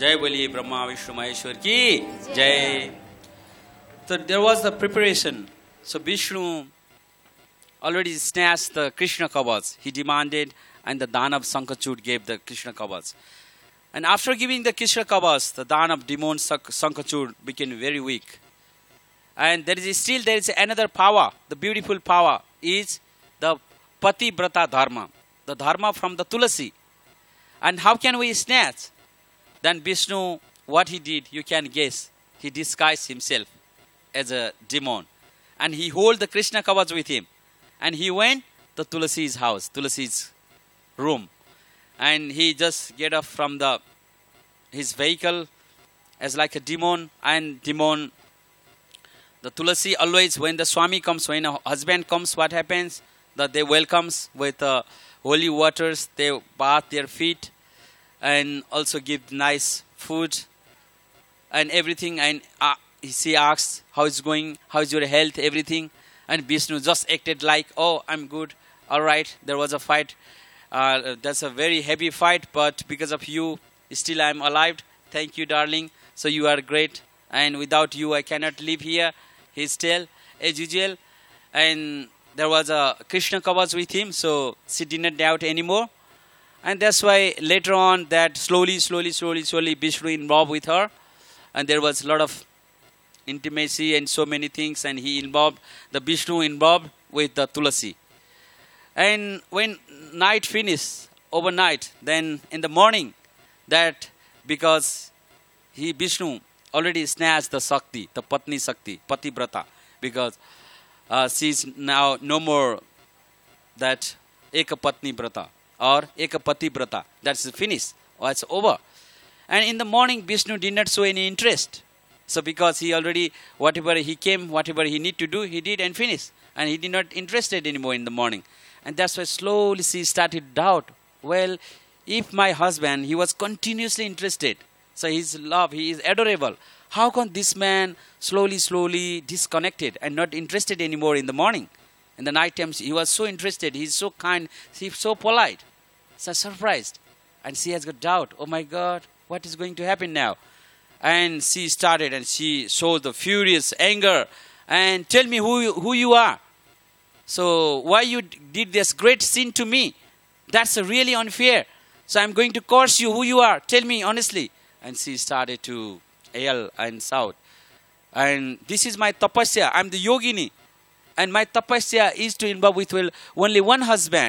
जय बोलिए ब्रह्मा विष्णु महेश्वर की जय. So there was the preparation. So Vishnu already snatched the Krishna Kavach. He demanded, and the Danav Sankachud gave the Krishna Kavach. And after giving the Krishna Kavach, the Danav demon Sankachud became very weak. And there is another power. The beautiful power is the Pativrata Dharma, the Dharma from the Tulasi. And how can we snatch? Then Vishnu, what he did, you can guess. He disguised himself as a demon. And he held the Krishna Kavach with him. And he went to Tulasi's house, Tulasi's room. And he just get up from his vehicle as like a demon. And demon, the Tulasi always, when the Swami comes, when a husband comes, what happens? That they welcomes with holy waters. They bath their feet and also give nice food and everything. And she asks, how is going? How is your health? Everything. And Vishnu just acted like, oh, I'm good. All right. There was a fight. That's a very heavy fight. But because of you, still I'm alive. Thank you, darling. So you are great. And without you, I cannot live here. He still, as usual. And there was a Krishna Kavach with him. So she did not doubt anymore. And that's why later on that slowly, Vishnu involved with her. And there was a lot of intimacy and so many things. And the Vishnu involved with the Tulasi. And when night finished, overnight, then in the morning, that because Vishnu already snatched the Sakti, the Patni Sakti, Pativrata, because she's now no more that Ekapatni Vrata or Ekapati Vrata. That's finished, or it's over. And in the morning, Vishnu did not show any interest. So because he already, whatever he came, whatever he need to do, he did and finished. And he did not interested anymore in the morning. And that's why slowly she started doubt. Well, if my husband, he was continuously interested. So his love, he is adorable. How come this man slowly disconnected and not interested anymore in the morning? In the night time, he was so interested. He's so kind. He's so polite. So surprised. And she has got doubt. Oh my God, what is going to happen now? And she started and she showed the furious anger. And tell me who you are. So why you did this great sin to me? That's really unfair. So I'm going to curse you who you are. Tell me honestly. And she started to yell and shout. And this is my tapasya. I'm the yogini. And my tapasya is to involve with only one husband.